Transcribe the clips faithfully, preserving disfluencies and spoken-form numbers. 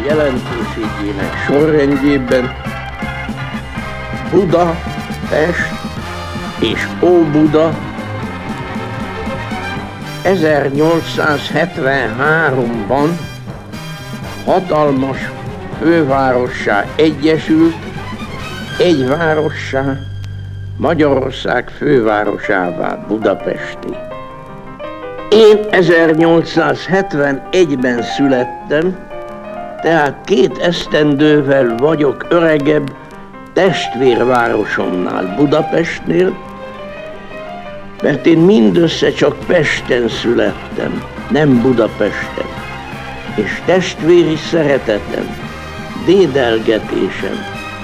jelentőségének sorrendjében Buda, Pest és Óbuda ezernyolcszázhetvenháromban hatalmas fővárossá egyesült, egy várossá, Magyarország fővárosává, Budapestté. Én ezernyolcszázhetvenegyben születtem, tehát két esztendővel vagyok öregebb testvérvárosomnál, Budapestnél, mert én mindössze csak Pesten születtem, nem Budapesten. És testvéri szeretetem, dédelgetésem,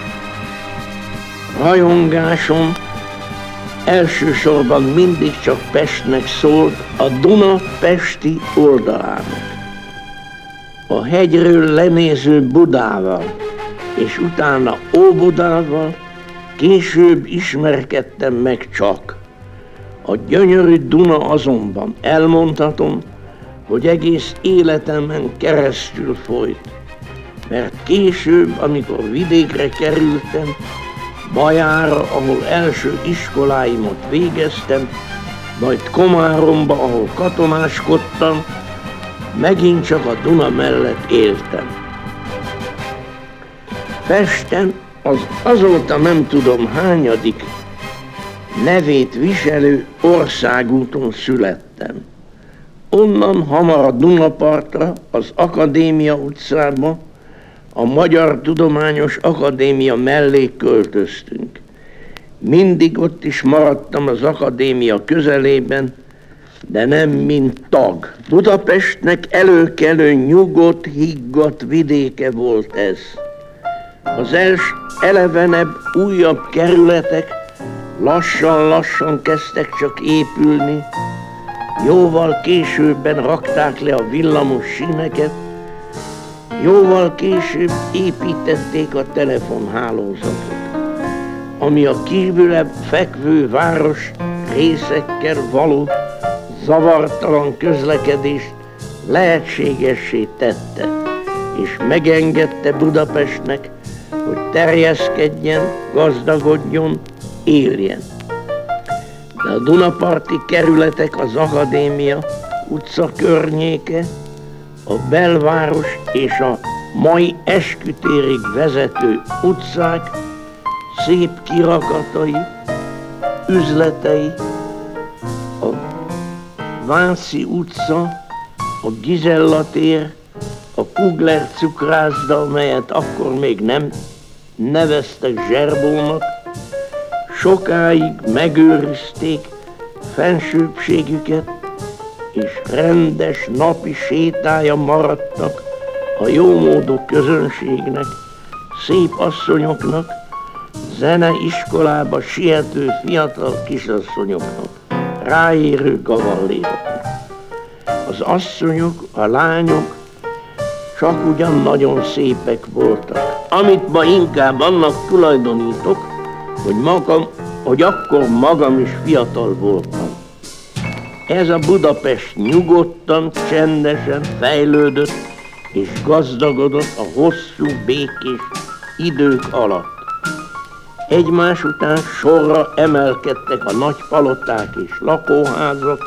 rajongásom elsősorban mindig csak Pestnek szólt, a Duna pesti oldalának. A hegyről lenéző Budával, és utána Óbudával később ismerkedtem meg csak. A gyönyörű Duna azonban elmondhatom, hogy egész életemen keresztül folyt, mert később, amikor vidékre kerültem, Bajára, ahol első iskoláimat végeztem, majd Komáromba, ahol katonáskodtam, megint csak a Duna mellett éltem. Pesten az azóta nem tudom hányadik nevét viselő országúton születtem. Onnan hamar a Dunapartra, az Akadémia utcába, a Magyar Tudományos Akadémia mellé költöztünk. Mindig ott is maradtam az akadémia közelében, de nem mint tag. Budapestnek előkelő, nyugodt, higgadt vidéke volt ez. Az els elevenebb, újabb kerületek lassan-lassan kezdtek csak épülni, jóval későbben rakták le a villamos síneket, jóval később építették a telefonhálózatot, ami a kívülebb fekvő város részekkel való zavartalan közlekedést lehetségessé tette, és megengedte Budapestnek, hogy terjeszkedjen, gazdagodjon, éljen. De a dunaparti kerületek, az Akadémia utca környéke, a belváros és a mai Eskütérig vezető utcák szép kirakatai, üzletei, a Váci utca, a Gizella tér, a Kugler cukrászda, melyet akkor még nem neveztek Zserbónak, sokáig megőrizték fensőbbségüket, és rendes napi sétája maradtak a jómódú közönségnek, szép asszonyoknak, zeneiskolába siető fiatal kisasszonyoknak, ráérő kavalléroknak. Az asszonyok, a lányok csak ugyan nagyon szépek voltak. Amit ma inkább annak tulajdonítok, hogy, magam, hogy akkor magam is fiatal voltam. Ez a Budapest nyugodtan, csendesen fejlődött és gazdagodott a hosszú, békés idők alatt. Egymás után sorra emelkedtek a nagy paloták és lakóházak,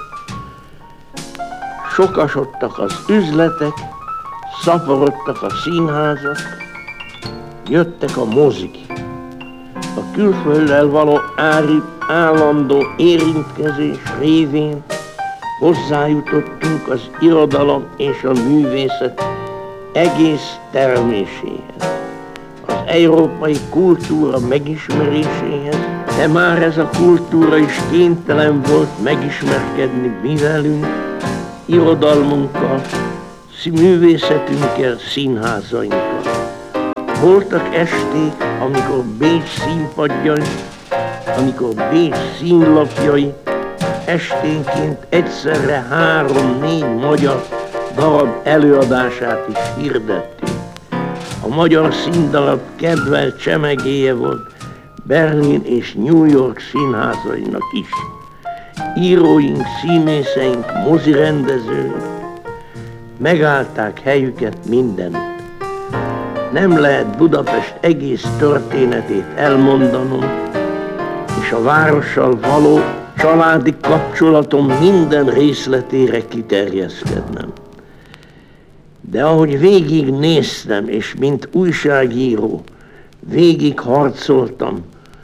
sokasodtak az üzletek, szaporodtak a színházak, jöttek a mozik. A külfölddel való ári, állandó érintkezés révén hozzájutottunk az irodalom és a művészet egész terméséhez, az európai kultúra megismeréséhez, de már ez a kultúra is kénytelen volt megismerkedni mi velünk, irodalmunkkal, művészetünkkel, színházainkkal. Voltak esték, amikor Bécs színpadjai, amikor Bécs színlapjai esténként egyszerre három-négy magyar darab előadását is hirdették. A magyar színdarab kedvelt csemegéje volt Berlin és New York színházainak is. Íróink, színészeink, mozirendezőink megállták helyüket mindenütt. Nem lehet Budapest egész történetét elmondanom, és a várossal való családi kapcsolatom minden részletére kiterjeszkednem. De ahogy végig néztem, és mint újságíró végig harcoltam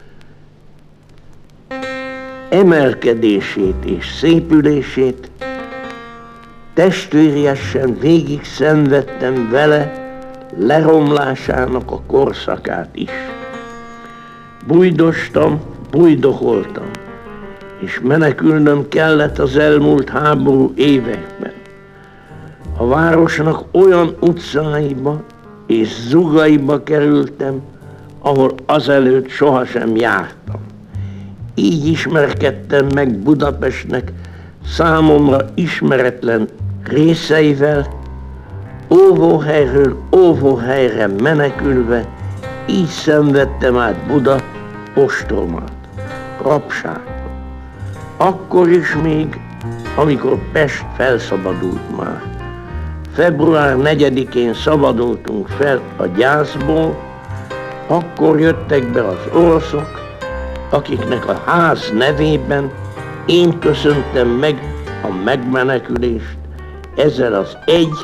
emelkedését és szépülését, testvérjesen végig szenvedtem vele leromlásának a korszakát is. Bújdostam, bújdokoltam, és menekülnöm kellett az elmúlt háború években. A városnak olyan utcáiba és zugaiba kerültem, ahol azelőtt sohasem jártam. Így ismerkedtem meg Budapestnek számomra ismeretlen részeivel, óvóhelyről óvóhelyre menekülve, így szenvedtem át Buda ostromát, rabságot. Akkor is még, amikor Pest felszabadult már. február negyedikén szabadultunk fel a gyászból, akkor jöttek be az oroszok, akiknek a ház nevében én köszöntem meg a megmenekülést ezzel az egy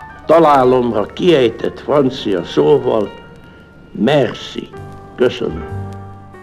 találomra kiejtett francia szóval: merci, köszönöm.